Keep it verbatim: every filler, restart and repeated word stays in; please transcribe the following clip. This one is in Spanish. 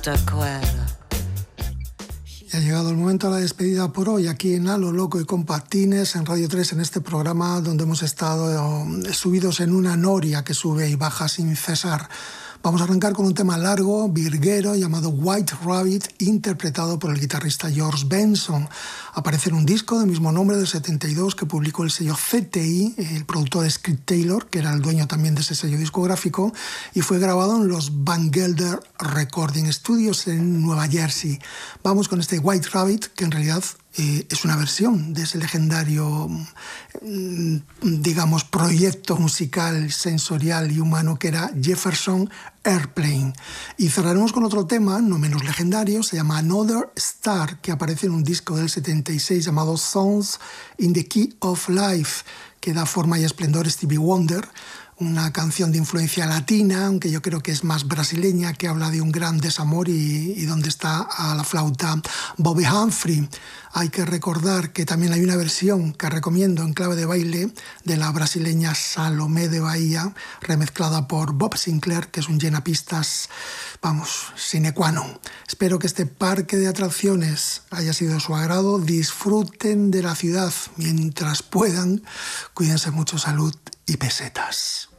hasta quella. Y ha llegado el momento de la despedida por hoy aquí en A lo Loco y con Patines en Radio tres, en este programa donde hemos estado eh, subidos en una noria que sube y baja sin cesar. Vamos a arrancar con un tema largo, virguero, llamado White Rabbit, interpretado por el guitarrista George Benson. Aparece en un disco del mismo nombre del setenta y dos que publicó el sello C T I, el productor es Creed Taylor, que era el dueño también de ese sello discográfico, y fue grabado en los Van Gelder Recording Studios en Nueva Jersey. Vamos con este White Rabbit, que en realidad Eh, es una versión de ese legendario, digamos, proyecto musical, sensorial y humano que era Jefferson Airplane. Y cerraremos con otro tema, no menos legendario, se llama Another Star, que aparece en un disco del setenta y seis llamado Songs in the Key of Life, que da forma y esplendor a Stevie Wonder, una canción de influencia latina, aunque yo creo que es más brasileña, que habla de un gran desamor y, y donde está a la flauta Bobby Humphrey. Hay que recordar que también hay una versión que recomiendo en clave de baile de la brasileña Salomé de Bahía, remezclada por Bob Sinclair, que es un llenapistas, vamos, sine qua non. Espero que este parque de atracciones haya sido de su agrado. Disfruten de la ciudad mientras puedan. Cuídense mucho, salud y pesetas.